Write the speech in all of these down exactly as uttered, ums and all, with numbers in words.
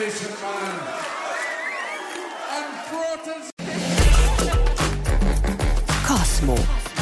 Nation, man. Kosmo.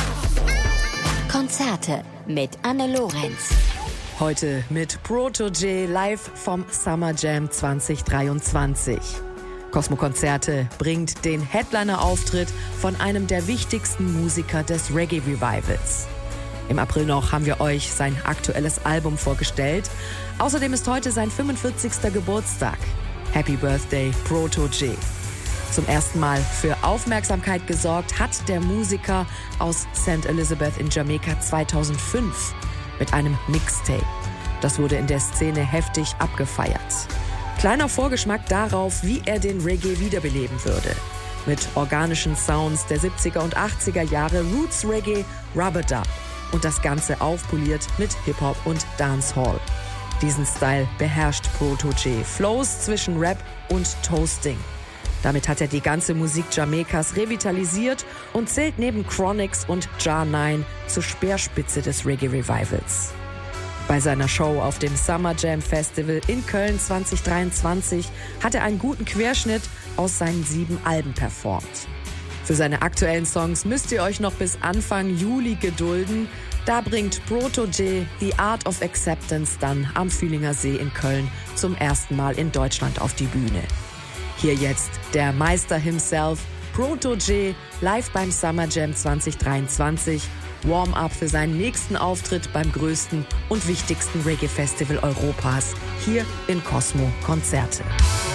Konzerte mit Anne Lorenz. Heute mit Protoje live vom Summer Jam zwanzig dreiundzwanzig. Kosmo Konzerte bringt den Headliner-Auftritt von einem der wichtigsten Musiker des Reggae-Revivals. Im April noch haben wir euch sein aktuelles Album vorgestellt. Außerdem ist heute sein fünfundvierzigster Geburtstag. Happy Birthday, Protoje. Zum ersten Mal für Aufmerksamkeit gesorgt hat der Musiker aus Saint Elizabeth in Jamaika zweitausendfünf mit einem Mixtape. Das wurde in der Szene heftig abgefeiert. Kleiner Vorgeschmack darauf, wie er den Reggae wiederbeleben würde. Mit organischen Sounds der siebziger und achtziger Jahre, Roots Reggae, Rub-a-Dub und das Ganze aufpoliert mit Hip-Hop und Dancehall. Diesen Style beherrscht Protoje, Flows zwischen Rap und Toasting. Damit hat er die ganze Musik Jamaikas revitalisiert und zählt neben Chronixx und Jah neun zur Speerspitze des Reggae-Revivals. Bei seiner Show auf dem Summer Jam Festival in Köln zwanzig dreiundzwanzig hat er einen guten Querschnitt aus seinen sieben Alben performt. Für seine aktuellen Songs müsst ihr euch noch bis Anfang Juli gedulden. Da bringt Protoje The Art of Acceptance dann am Fühlinger See in Köln zum ersten Mal in Deutschland auf die Bühne. Hier jetzt der Meister himself, Protoje, live beim Summer Jam zwanzig dreiundzwanzig. Warm-up für seinen nächsten Auftritt beim größten und wichtigsten Reggae-Festival Europas, hier in Kosmo Konzerte.